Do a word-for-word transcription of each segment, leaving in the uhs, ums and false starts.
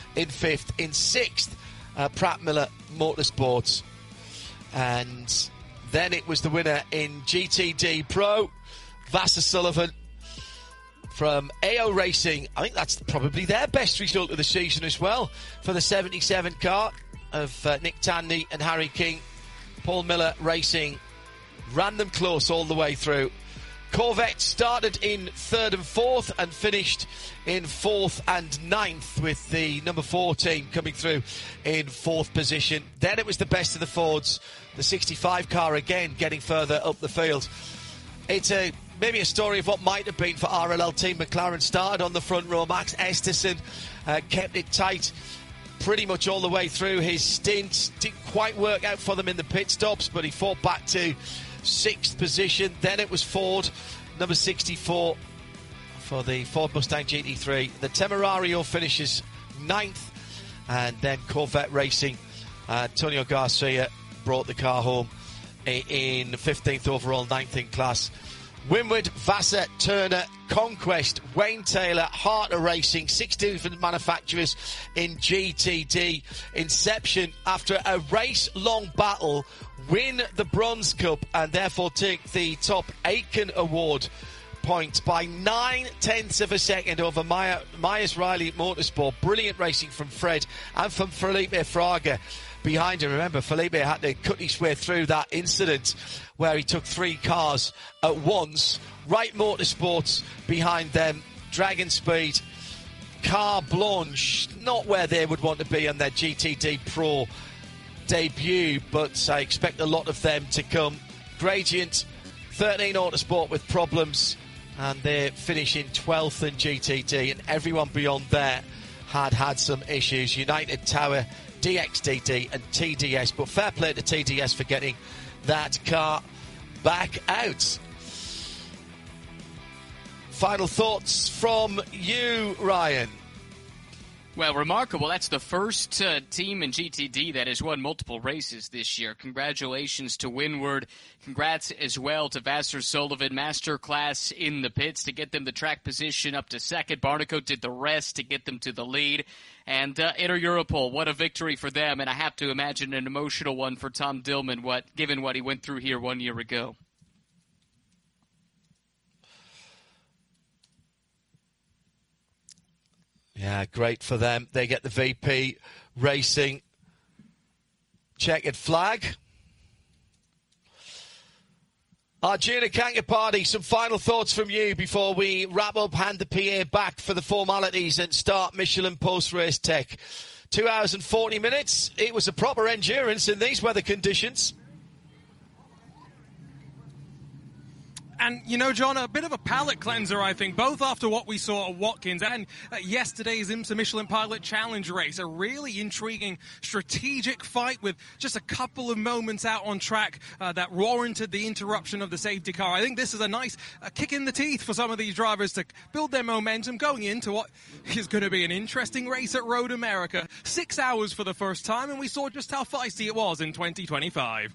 in fifth. In sixth, uh, Pratt Miller Motorsports. And then it was the winner in G T D Pro, Vasser Sullivan from A O Racing. I think that's probably their best result of the season as well for the seventy-seven car of uh, Nick Tandy and Harry King. Paul Miller Racing ran them close all the way through. Corvette started in third and fourth and finished in fourth and ninth, with the number four team coming through in fourth position. Then it was the best of the Fords, the sixty-five car again getting further up the field. It's a maybe a story of what might have been for R L L Team McLaren. Started on the front row. Max Esterson uh, kept it tight pretty much all the way through his stint. Didn't quite work out for them in the pit stops, but he fought back to sixth position. Then it was Ford, number sixty-four, for the Ford Mustang G T three. The Temerario finishes ninth, and then Corvette Racing, uh, Antonio Garcia brought the car home in fifteenth overall, ninth in class. Winward, Vasser, Turner, Conquest, Wayne Taylor, Harter Racing, six different manufacturers in G T D. Inception, after a race-long battle, win the Bronze Cup and therefore take the top Aiken Award point by nine tenths of a second over Maya, Myers Riley Motorsport. Brilliant racing from Fred and from Felipe Fraga behind him. Remember, Felipe had to cut his way through that incident where he took three cars at once. Wright Motorsports behind them. Dragon Speed, Car Blanche, not where they would want to be on their G T D Pro debut, but I expect a lot of them to come. Gradient, thirteen Autosport with problems, and they're finishing twelfth in G T D, and everyone beyond there had had some issues. United Tower, D X D D and T D S, but fair play to T D S for getting that car back out. Final thoughts from you, Ryan? Well, remarkable. That's the first uh, team in G T D that has won multiple races this year. Congratulations to Winward. Congrats as well to Vasser Sullivan. Masterclass in the pits to get them the track position up to second. Barnicoat did the rest to get them to the lead. And uh, Inter Europol, what a victory for them. And I have to imagine an emotional one for Tom Dillman, what, given what he went through here one year ago. Yeah, great for them. They get the V P Racing checkered flag. Arjuna Kankapati, some final thoughts from you before we wrap up, hand the P A back for the formalities and start Michelin post-race tech. Two hours and forty minutes. It was a proper endurance in these weather conditions. And, you know, John, a bit of a palate cleanser, I think, both after what we saw at Watkins and uh, yesterday's IMSA Michelin Pilot Challenge race. A really intriguing strategic fight with just a couple of moments out on track uh, that warranted the interruption of the safety car. I think this is a nice uh, kick in the teeth for some of these drivers to build their momentum going into what is going to be an interesting race at Road America. Six hours for the first time, and we saw just how feisty it was in twenty twenty-five.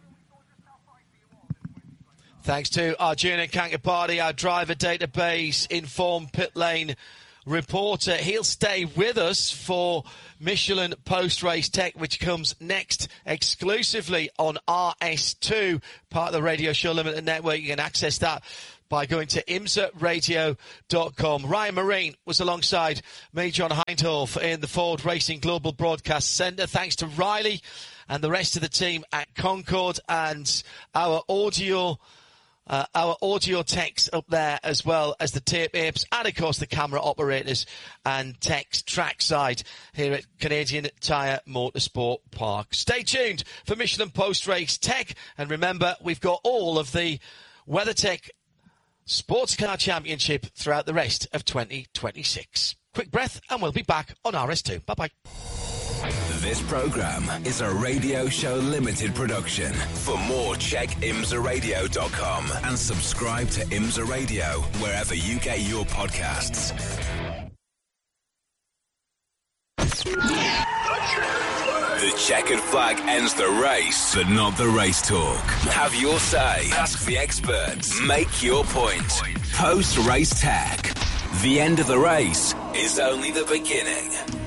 Thanks to Arjuna Kankapati, our driver database informed pit lane reporter. He'll stay with us for Michelin post-race tech, which comes next exclusively on R S two, part of the Radio Show Limited Network. You can access that by going to imsa radio dot com. Ryan Marine was alongside me, John Hindhoff, in the Ford Racing Global Broadcast Centre. Thanks to Riley and the rest of the team at Concord, and our audio Uh, our audio techs up there, as well as the tape apes, and of course the camera operators and techs trackside here at Canadian Tire Motorsport Park. Stay tuned for Michelin post-race tech, and remember, we've got all of the WeatherTech Sports Car Championship throughout the rest of twenty twenty-six. Quick breath, and we'll be back on R S two. Bye-bye. This program is a Radio Show Limited production. For more, check imsa radio dot com and subscribe to IMSA Radio wherever you get your podcasts. The checkered flag ends the race, but not the race talk. Have your say. Ask the experts. Make your point. Post-race tech. The end of the race is only the beginning.